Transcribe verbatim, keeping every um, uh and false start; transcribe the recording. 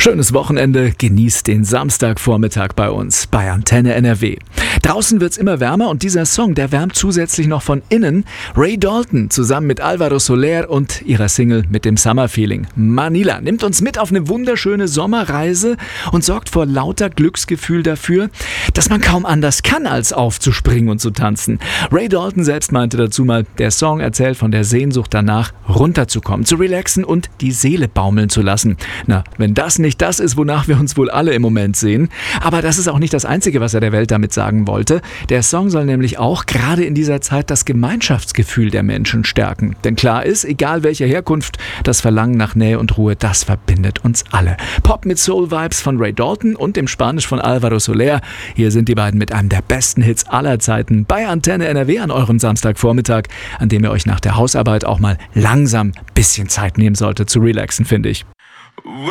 Schönes Wochenende, genießt den Samstagvormittag bei uns, bei Antenne N R W. Draußen wird's immer wärmer und dieser Song, der wärmt zusätzlich noch von innen. Ray Dalton zusammen mit Alvaro Soler und ihrer Single mit dem Summer Feeling. Manila nimmt uns mit auf eine wunderschöne Sommerreise und sorgt vor lauter Glücksgefühl dafür, dass man kaum anders kann, als aufzuspringen und zu tanzen. Ray Dalton selbst meinte dazu mal, der Song erzählt von der Sehnsucht danach, runterzukommen, zu relaxen und die Seele baumeln zu lassen. Na, wenn das nicht das ist, wonach wir uns wohl alle im Moment sehen. Aber das ist auch nicht das Einzige, was er der Welt damit sagen wollte. Der Song soll nämlich auch gerade in dieser Zeit das Gemeinschaftsgefühl der Menschen stärken. Denn klar ist, egal welcher Herkunft, das Verlangen nach Nähe und Ruhe, das verbindet uns alle. Pop mit Soul-Vibes von Ray Dalton und dem Spanisch von Alvaro Soler. Hier sind die beiden mit einem der besten Hits aller Zeiten bei Antenne N R W an eurem Samstagvormittag, an dem ihr euch nach der Hausarbeit auch mal langsam ein bisschen Zeit nehmen solltet zu relaxen, finde ich.